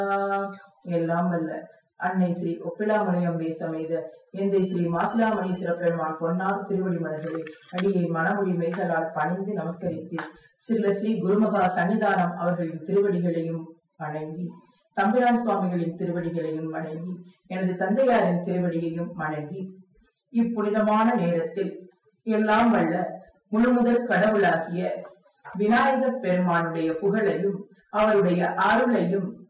எல்லாம் வல்ல அன்னை ஸ்ரீ ஒப்பிலாமணியம்பே சமேத எந்தை ஸ்ரீ மாசிலாமணீஸ்வர பெருமான் பொன்னார் திருவடி மலர்களை அடியை மனமொழி மெய்களால் பணிந்து நமஸ்கரித்து ஸ்ரீ குருமகா சன்னிதானம் அவர்களின் திருவடிகளையும் வணங்கி, தம்பிரான் சுவாமிகளின் திருவடிகளையும் வணங்கி, எனது தந்தையாரின் திருவடியையும் வணங்கி, இப்புனிதமான நேரத்தில் எல்லாம் வல்ல முழுமுதற் கடவுளாகிய விநாயகப் பெருமானுடைய புகழையும் அவருடைய அருளையும்